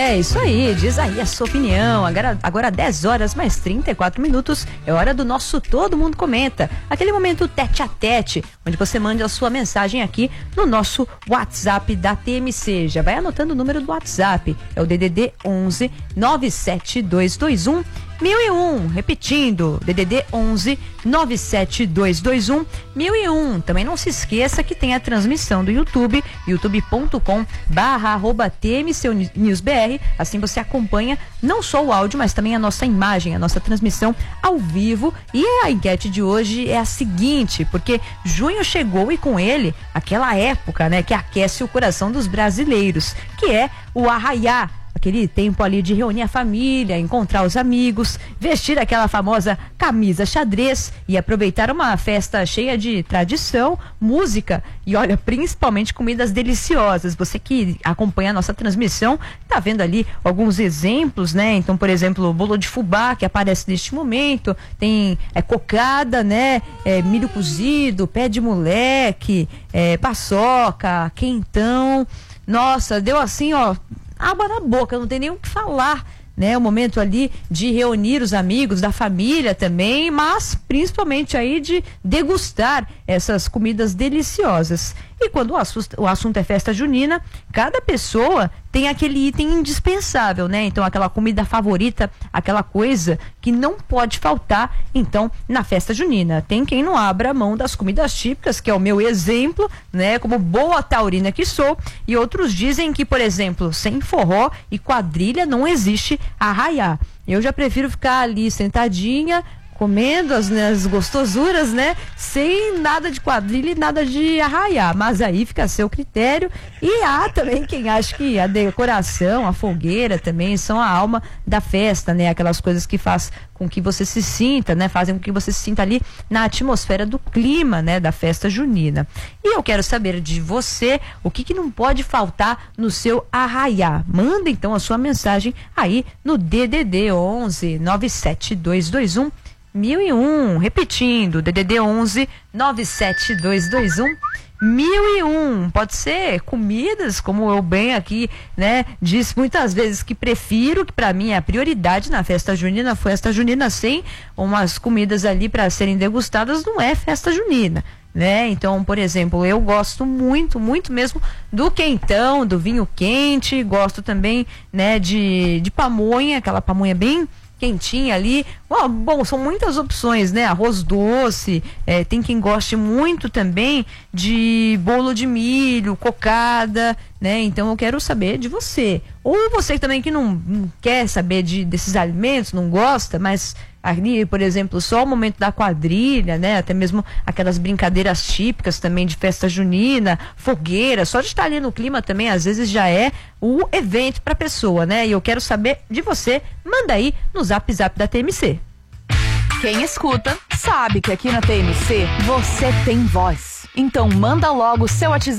É, isso aí, diz aí a sua opinião. Agora 10 horas mais 34 minutos, é hora do nosso Todo Mundo Comenta. Aquele momento tete a tete, onde você manda a sua mensagem aqui no nosso WhatsApp da TMC. Já vai anotando o número do WhatsApp, é o DDD 11 97221 1001, repetindo, DDD 11 97221 1001. Também não se esqueça que tem a transmissão do YouTube, youtube.com/TMCNewsBR. Assim você acompanha não só o áudio, mas também a nossa imagem, a nossa transmissão ao vivo. E a enquete de hoje é a seguinte, porque junho chegou e com ele aquela época, né, que aquece o coração dos brasileiros, que é o arraiá. Aquele tempo ali de reunir a família, encontrar os amigos, vestir aquela famosa camisa xadrez e aproveitar uma festa cheia de tradição, música e, olha, principalmente comidas deliciosas. Você que acompanha a nossa transmissão, tá vendo ali alguns exemplos, né? Então, por exemplo, o bolo de fubá que aparece neste momento, tem cocada, né? Milho cozido, pé de moleque, paçoca, quentão. Nossa, deu assim, ó, água na boca, não tem nem o que falar, né? O momento ali de reunir os amigos, da família também, mas principalmente aí de degustar essas comidas deliciosas. E quando o assunto é festa junina, cada pessoa tem aquele item indispensável, né? Então, aquela comida favorita, aquela coisa que não pode faltar, então, na festa junina. Tem quem não abra mão das comidas típicas, que é o meu exemplo, né? Como boa taurina que sou. E outros dizem que, por exemplo, sem forró e quadrilha não existe arraiá. Eu já prefiro ficar ali sentadinha, comendo as gostosuras, né? Sem nada de quadrilha e nada de arraiá. Mas aí fica a seu critério. E há também quem acha que a decoração, a fogueira também são a alma da festa, né? Aquelas coisas que faz com que você se sinta, né? Fazem com que você se sinta ali na atmosfera do clima, né? Da festa junina. E eu quero saber de você o que não pode faltar no seu arraiá. Manda então a sua mensagem aí no DDD 11 97221 1001, repetindo, DDD 11 97221 1001. Pode ser comidas, como eu bem aqui, né, disse muitas vezes que prefiro, que para mim é a prioridade na festa junina. Festa junina sem umas comidas ali para serem degustadas não é festa junina, né? Então, por exemplo, eu gosto muito, muito mesmo do quentão, do vinho quente, gosto também, né, de pamonha, aquela pamonha bem quentinha ali. Bom, são muitas opções, né? Arroz doce, tem quem goste muito também de bolo de milho, cocada, né? Então eu quero saber de você. Ou você também que não quer saber desses alimentos, não gosta, mas ali, por exemplo, só o momento da quadrilha, né? Até mesmo aquelas brincadeiras típicas também de festa junina, fogueira, só de estar ali no clima também, às vezes já é o evento pra pessoa, né? E eu quero saber de você, manda aí no Zap da TMC. Quem escuta, sabe que aqui na TMC você tem voz. Então manda logo o seu WhatsApp